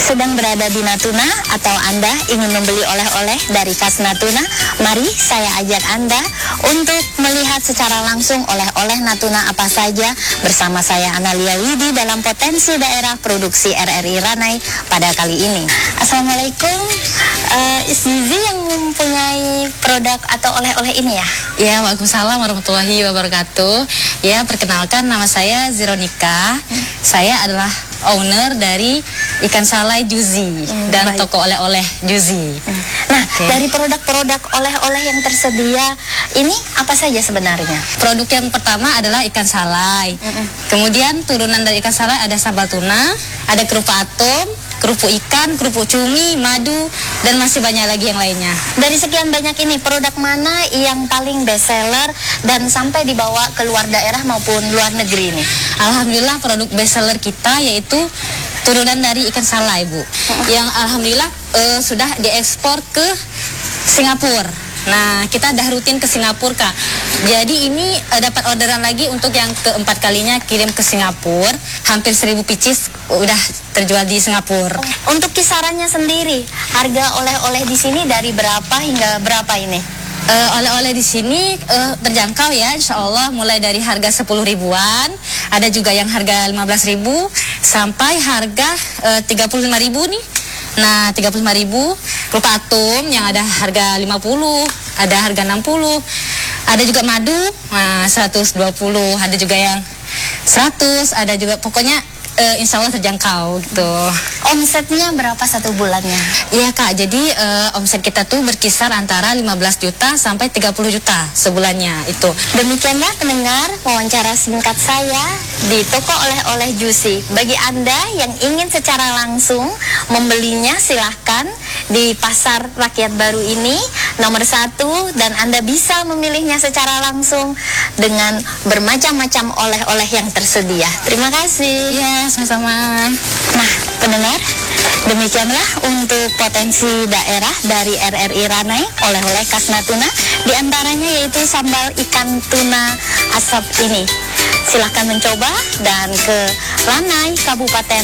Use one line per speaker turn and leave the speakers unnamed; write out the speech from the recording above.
sedang berada di Natuna atau Anda ingin membeli oleh-oleh dari khas Natuna, mari saya ajak Anda untuk melihat secara langsung oleh-oleh Natuna apa saja bersama saya Analia Widi dalam Potensi Daerah Produksi RRI Ranai pada kali ini. Assalamualaikum, Zizi yang mempunyai produk atau oleh-oleh ini ya?
Ya, waalaikumsalam warahmatullahi wabarakatuh. Ya, perkenalkan nama saya Zironika. Saya adalah owner dari Ikan Salai Juzi dan
baik.
toko oleh-oleh Juzi.
Nah, dari produk-produk oleh-oleh yang tersedia ini apa saja sebenarnya?
Produk yang pertama adalah ikan salai. Kemudian turunan dari ikan salai ada sambal tuna, ada kerupuk atom, kerupuk ikan, kerupuk cumi, madu, dan masih banyak lagi yang lainnya.
Dari sekian banyak ini, produk mana yang paling best seller dan sampai dibawa ke luar daerah maupun luar negeri ini?
Alhamdulillah produk best seller kita yaitu turunan dari ikan salai, Bu. Yang alhamdulillah sudah diekspor ke Singapura. Nah, kita udah rutin ke Singapura, Kak. Jadi ini dapat orderan lagi untuk yang keempat kalinya kirim ke Singapura. Hampir 1000 pieces udah terjual di Singapura.
Untuk kisarannya sendiri, harga oleh-oleh di sini dari berapa hingga berapa ini?
Oleh-oleh di sini terjangkau ya, insya Allah mulai dari harga 10 ribuan, ada juga yang harga 15 ribu sampai harga 35 ribu nih. Nah, 35 ribu, kerupuk atom yang ada harga 50, ada harga 60, ada juga madu, nah 120, ada juga yang 100, ada juga pokoknya insya Allah terjangkau gitu.
Omsetnya berapa satu bulannya?
Iya Kak, jadi omset kita tuh berkisar antara 15 juta sampai 30 juta sebulannya itu.
Demikianlah pendengar wawancara singkat saya di toko oleh-oleh Juzi. Bagi Anda yang ingin secara langsung membelinya, silahkan di Pasar Rakyat Baru ini nomor 1, dan Anda bisa memilihnya secara langsung dengan bermacam-macam oleh-oleh yang tersedia. Terima kasih.
Iya, sama-sama.
Nah, pendengar, demikianlah untuk potensi daerah dari RRI Ranai, oleh-oleh khas Natuna, diantaranya yaitu sambal ikan tuna asap ini. Silahkan mencoba dan ke Ranai, Kabupaten